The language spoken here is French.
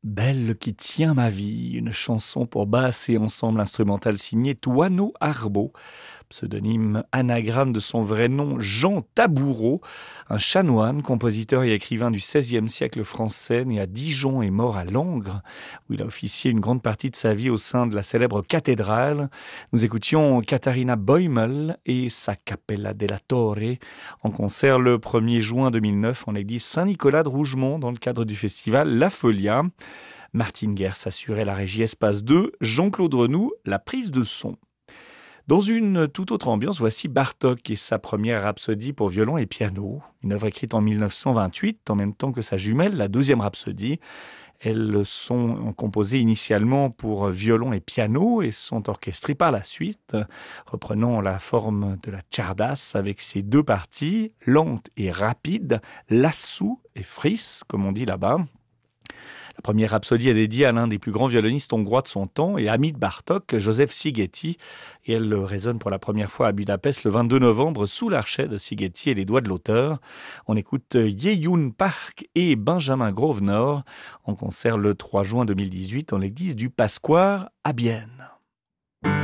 Belle qui tient ma vie, une chanson pour basse et ensemble instrumental signé Toineau Arbaud, pseudonyme anagramme de son vrai nom Jean Taboureau, un chanoine, compositeur et écrivain du XVIe siècle français, né à Dijon et mort à Langres, où il a officié une grande partie de sa vie au sein de la célèbre cathédrale. Nous écoutions Katharina Beumel et sa Cappella della Torre en concert le 1er juin 2009 en l'église Saint-Nicolas de Rougemont dans le cadre du festival La Folia. Martine Guers assurait la régie Espace 2, Jean-Claude Renoux la prise de son. Dans une toute autre ambiance, voici Bartók et sa première rhapsodie pour violon et piano, une œuvre écrite en 1928, en même temps que sa jumelle, la deuxième rhapsodie. Elles sont composées initialement pour violon et piano et sont orchestrées par la suite, reprenant la forme de la czardas avec ses deux parties, lente et rapide, lassou et fris, comme on dit là-bas. La première rhapsodie est dédiée à l'un des plus grands violonistes hongrois de son temps et ami de Bartók, Joseph Szigeti, et elle résonne pour la première fois à Budapest le 22 novembre sous l'archet de Szigeti et les doigts de l'auteur. On écoute Yeyoun Park et Benjamin Grosvenor en concert le 3 juin 2018 dans l'église du Pasquare à Bienne.